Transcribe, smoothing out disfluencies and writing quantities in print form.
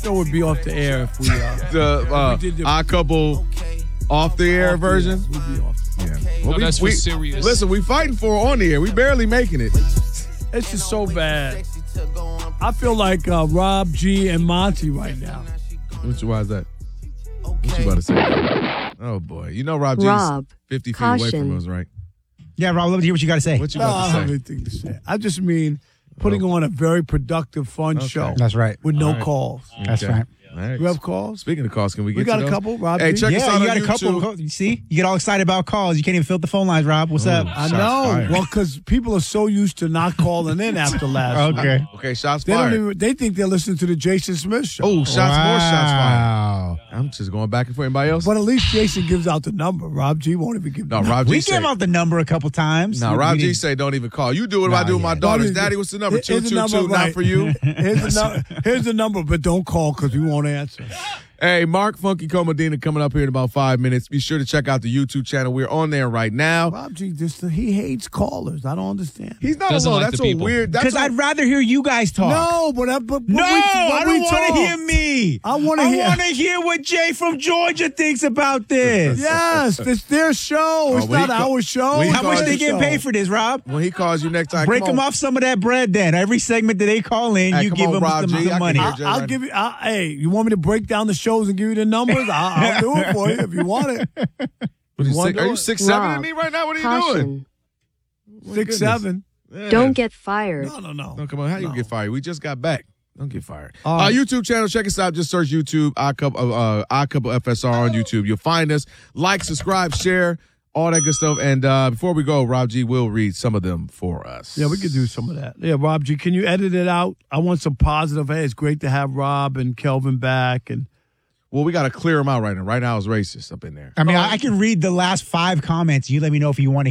show would be off the air if we The Odd Couple off the air version. We'd be off. Yeah. No, that's for serious. Listen, we fighting for it on the air. We barely making it. It's just so bad. I feel like Rob G and Monty right now. Why is that? What you about to say? Oh, boy. You know Rob G's 50 feet away from us, right? Yeah, Rob, let me hear what you got to say. What you I about don't to have say? anything to say. I just mean putting on a very productive, fun show. That's right. With no All right. calls. That's right. All right. You have calls? Speaking of calls, can we get We got to a those? couple, Rob Hey, G? check us out Yeah, you on got a YouTube. couple. You see? You get all excited about calls. You can't even fill the phone lines, Rob. What's up? I Shots know. fired. Well, because people are so used to not calling in after last week. Okay. Okay, shots They don't fired. even. They think they're listening to the Jason Smith show. Oh, more shots fired. Wow. I'm just going back and forth. Anybody else? But at least Jason gives out the number. Rob G won't even give. No, the Rob G We say. gave out the number a couple times. No, We Rob G didn't- say don't even call. You do what I do with my yeah. daughters. Well, Daddy, what's the number? here's the number, 222, not right. for you. Here's the number, but don't call because we won't answer. Hey, Mark Funky Comodina coming up here in about 5 minutes. Be sure to check out the YouTube channel. We're on there right now. Rob G, he hates callers. I don't understand. He's not Doesn't alone. like That's the a people. weird. Because I'd rather hear you guys talk. No, but No, I don't want to hear me. I wanna hear- I want to hear what Jay from Georgia thinks about this. Yes, it's their show. It's when not he our show. when he It's How much their they get show. paid for this, Rob? when he calls you next time, Break come them on. off some of that bread then. Every segment that they call in, Hey, you come give on, them Rob G. I the can money. hear I'll give you. Hey, you want me to break down the shows and give you the numbers? I'll do it for you if you want it. What, you One are you door. 6'7" Rob, to me right now? What are you doing? Caution. 6'7". Yeah. Don't get fired. No. No, come on. How you get fired? We just got back. Don't get fired. All right. YouTube channel. Check us out. Just search YouTube, Odd Couple FSR on YouTube. You'll find us. Like, subscribe, share, all that good stuff. And before we go, Rob G will read some of them for us. Yeah, we could do some of that. Yeah, Rob G, can you edit it out? I want some positive. Hey, it's great to have Rob and Kelvin back. And Well, we got to clear them out right now. Right now, it's racist up in there. I mean, I can read the last 5 comments. You let me know if you want to